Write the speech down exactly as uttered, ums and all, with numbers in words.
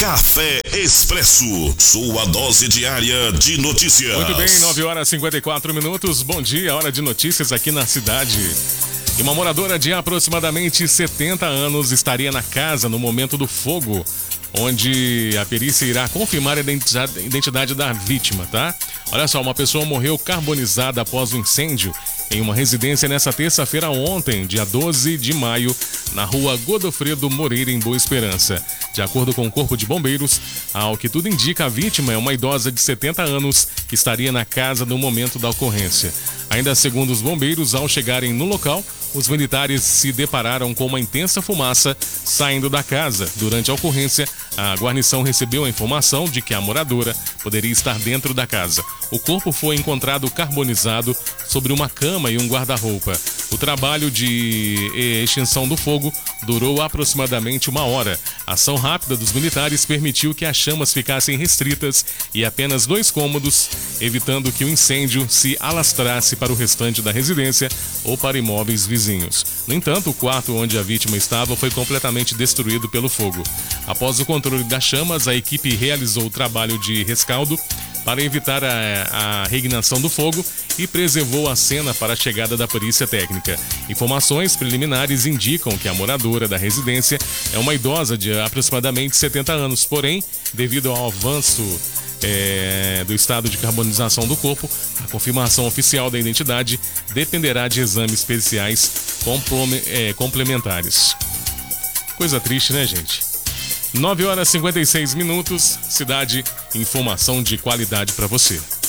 Café Expresso, sua dose diária de notícias. Muito bem, nove horas e cinquenta e quatro minutos. Bom dia, hora de notícias aqui na cidade. E uma moradora de aproximadamente setenta anos estaria na casa no momento do fogo, onde a perícia irá confirmar a identidade, a identidade da vítima, tá? Olha só, uma pessoa morreu carbonizada após o incêndio em uma residência nessa terça-feira ontem, dia doze de maio, na rua Godofredo Moreira, em Boa Esperança. De acordo com o Corpo de Bombeiros, ao que tudo indica, a vítima é uma idosa de setenta anos que estaria na casa no momento da ocorrência. Ainda segundo os bombeiros, ao chegarem no local, os militares se depararam com uma intensa fumaça saindo da casa. Durante a ocorrência, a guarnição recebeu a informação de que a moradora poderia estar dentro da casa. O corpo foi encontrado carbonizado sobre uma cama e um guarda-roupa. O trabalho de extinção do fogo durou aproximadamente uma hora. A ação rápida dos militares permitiu que as chamas ficassem restritas e apenas dois cômodos, evitando que o incêndio se alastrasse para o restante da residência ou para imóveis vizinhos. No entanto, o quarto onde a vítima estava foi completamente destruído pelo fogo. Após o controle das chamas, a equipe realizou o trabalho de rescaldo para evitar a, a reignação do fogo e preservou a cena para a chegada da perícia técnica. Informações preliminares indicam que a moradora da residência é uma idosa de aproximadamente setenta anos, porém, devido ao avanço é, do estado de carbonização do corpo, a confirmação oficial da identidade dependerá de exames especiais é, complementares. Coisa triste, né, gente? nove horas e cinquenta e seis minutos, cidade, informação de qualidade para você.